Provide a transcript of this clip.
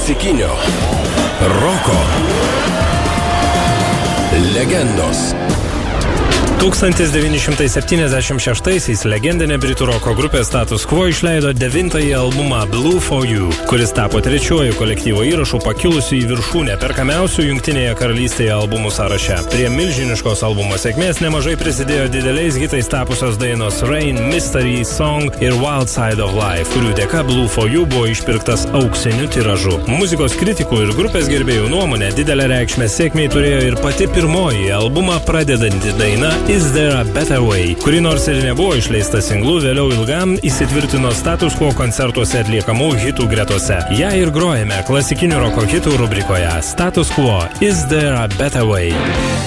Klasikinio roko legendos. 1976-aisiais legendinė britų roko grupė Status Quo išleido 9-ąjį albumą Blue for You, kuris tapo 3-uoju kolektyvo įrašu pakilusiu į viršūnę perkamiausių Jungtinėje karalystėje albumų sąraše. Prie milžiniškos albumo sėkmės nemažai prisidėjo dideliais hitais tapusios dainos Rain, Mystery Song ir Wild Side of Life, kurių dėka Blue for You buvo išpirktas auksiniu tiražu. Muzikos kritikų ir grupės gerbėjų nuomonė didelę reikšmę sėkmei turėjo ir pati pirmoji albumą pradedanti daina Is There a Better Way, kuri nors ir nebuvo išleista singlu, vėliau ilgam įsitvirtino Status Quo koncertuose atliekamų hitų gretose. Ja ir grojame klasikinių roko hitų rubrikoje. Status Quo, Is There a Better Way.